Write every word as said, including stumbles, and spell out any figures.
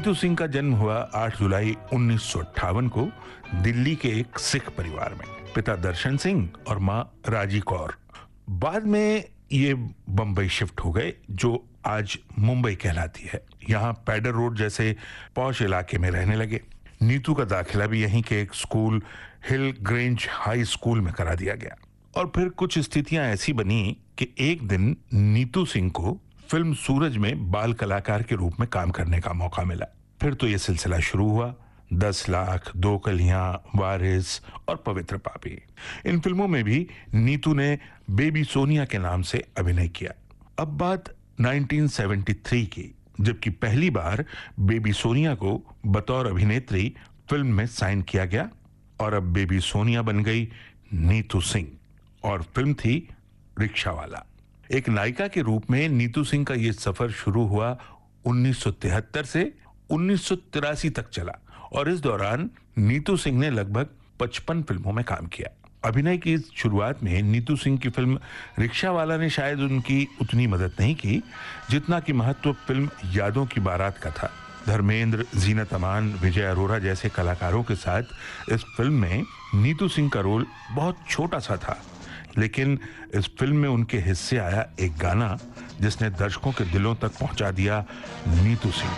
नीतू सिंह का जन्म हुआ आठ जुलाई उन्नीस सौ अट्ठावन को दिल्ली के एक सिख परिवार में। पिता दर्शन सिंह और मां राजी कौर। बाद में ये बंबई शिफ्ट हो गए, जो आज मुंबई कहलाती है। यहाँ पैडर रोड जैसे पॉश इलाके में रहने लगे। नीतू का दाखिला भी यहीं के एक स्कूल हिल ग्रेंज हाई स्कूल में करा दिया गया। और फिर कुछ स्थितियां ऐसी बनी कि एक दिन नीतू सिंह को फिल्म सूरज में बाल कलाकार के रूप में काम करने का मौका मिला। फिर तो यह सिलसिला शुरू हुआ। दस लाख, दो कलियां, वारिस और पवित्र पापी, इन फिल्मों में भी नीतू ने बेबी सोनिया के नाम से अभिनय किया। अब बात उन्नीस सौ तिहत्तर की, जबकि पहली बार बेबी सोनिया को बतौर अभिनेत्री फिल्म में साइन किया गया और अब बेबी सोनिया बन गई नीतू सिंह और फिल्म थी रिक्शावाला। एक नायिका के रूप में नीतू सिंह का यह सफर शुरू हुआ उन्नीस सौ तिहत्तर से उन्नीस सौ तिरासी तक चला और इस दौरान नीतू सिंह ने लगभग पचपन फिल्मों में काम किया। अभिनय की इस शुरुआत में नीतू सिंह की फिल्म रिक्शावाला ने शायद उनकी उतनी मदद नहीं की जितना कि महत्व फिल्म यादों की बारात का था। धर्मेंद्र, जीनत अमान, विजय अरोरा जैसे कलाकारों के साथ इस फिल्म में नीतू सिंह का रोल बहुत छोटा सा था, लेकिन इस फिल्म में उनके हिस्से आया एक गाना जिसने दर्शकों के दिलों तक पहुंचा दिया नीतू सिंह।